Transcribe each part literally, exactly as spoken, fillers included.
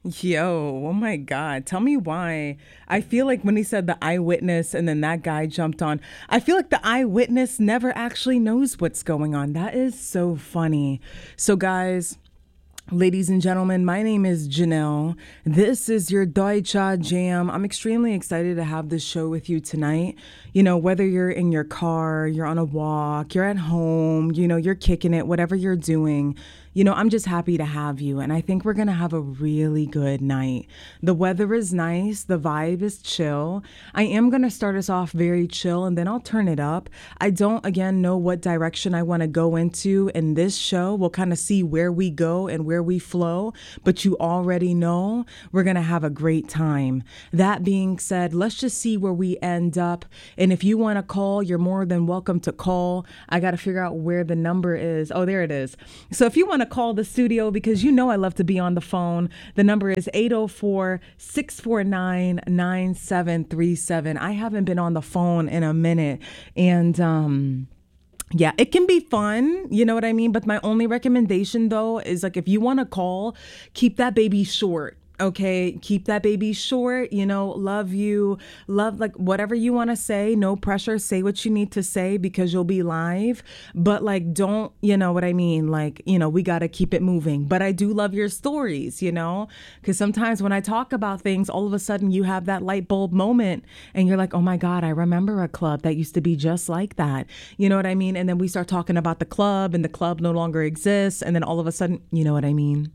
Yo, oh my God. Tell me why. I feel like when he said the eyewitness and then that guy jumped on, I feel like the eyewitness never actually knows what's going on. That is so funny. So, guys, ladies and gentlemen, my name is Janelle. This is your Deutsche Jam. I'm extremely excited to have this show with you tonight. You know, whether you're in your car, you're on a walk, you're at home, you know, you're kicking it, whatever you're doing, you know, I'm just happy to have you. And I think we're going to have a really good night. The weather is nice. The vibe is chill. I am going to start us off very chill and then I'll turn it up. I don't, again, know what direction I want to go into in this show. We'll kind of see where we go and where we flow. But you already know we're going to have a great time. That being said, let's just see where we end up. And if you want to call, you're more than welcome to call. I got to figure out where the number is. Oh, there it is. So if you want to call the studio, because you know I love to be on the phone, the number is eight oh four, six four nine, nine seven three seven. I haven't been on the phone in a minute. And, um... yeah, it can be fun, you know what I mean? But my only recommendation, though, is like if you want to call, keep that baby short. Okay, keep that baby short, you know, love you, love like whatever you want to say, no pressure, say what you need to say because you'll be live, but like don't, you know what I mean? Like, you know, we got to keep it moving, but I do love your stories, you know, because sometimes when I talk about things, all of a sudden you have that light bulb moment and you're like, oh my God, I remember a club that used to be just like that, you know what I mean? And then we start talking about the club and the club no longer exists. And then all of a sudden, you know what I mean?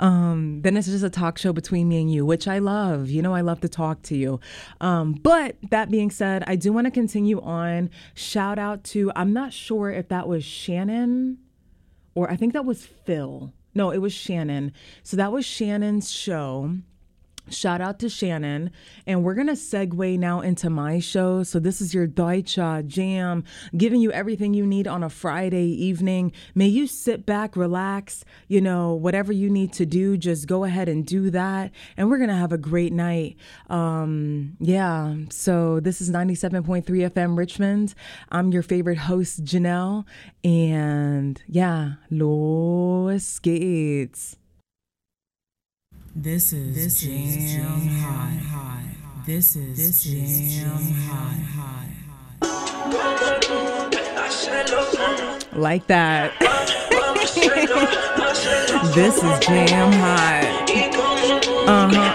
Um, then it's just a talk show between between me and you, which I love. You know, I love to talk to you. Um, but that being said, I do want to continue on. Shout out to, I'm not sure if that was Shannon or I think that was Phil. No, it was Shannon. So that was Shannon's show. Shout out to Shannon. And we're going to segue now into my show. So this is your Deutsche Jam, giving you everything you need on a Friday evening. May you sit back, relax, you know, whatever you need to do, just go ahead and do that. And we're going to have a great night. Um, yeah. So this is ninety-seven point three F M Richmond. I'm your favorite host, Janelle. And yeah, los geht's. This is this Jam, is jam hot. hot. This is this Jam, is jam hot. hot. Like that. This is Jam Hot. Uh huh.